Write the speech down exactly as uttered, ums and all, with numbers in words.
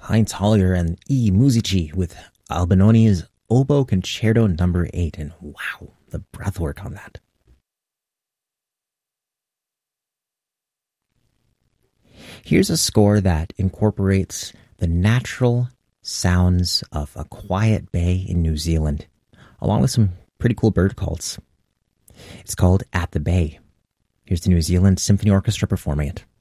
Heinz Hollier and E. Musici with Albinoni's Oboe Concerto number eight, and wow, the breathwork on that. Here's a score that incorporates the natural sounds of a quiet bay in New Zealand, along with some pretty cool bird calls. It's called At the Bay. Here's the New Zealand Symphony Orchestra performing it.